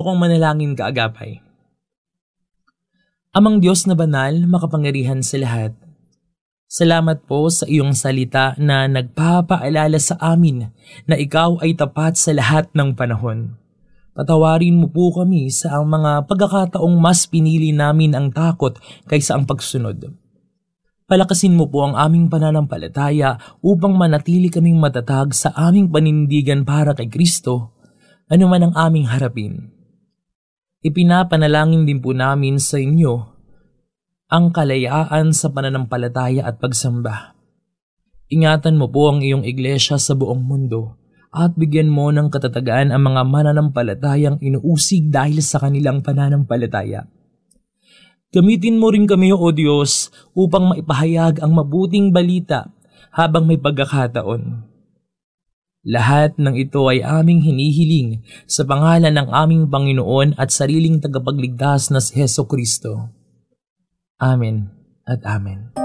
akong manalangin kaagapay. Amang Diyos na banal, makapangyarihan sa lahat, salamat po sa iyong salita na nagpapaalala sa amin na ikaw ay tapat sa lahat ng panahon. Patawarin mo po kami sa ang mga pagkakataong mas pinili namin ang takot kaysa ang pagsunod. Palakasin mo po ang aming pananampalataya upang manatili kaming matatag sa aming panindigan para kay Kristo, ano man ang aming harapin. Ipinapanalangin din po namin sa inyo ang kalayaan sa pananampalataya at pagsamba. Ingatan mo po ang iyong iglesia sa buong mundo at bigyan mo ng katatagan ang mga mananampalatayang inuusig dahil sa kanilang pananampalataya. Gamitin mo rin kami, O Diyos, upang maipahayag ang mabuting balita habang may pagkakataon. Lahat ng ito ay aming hinihiling sa pangalan ng aming Panginoon at sariling tagapagligtas na si Hesus Kristo. Amen at Amen.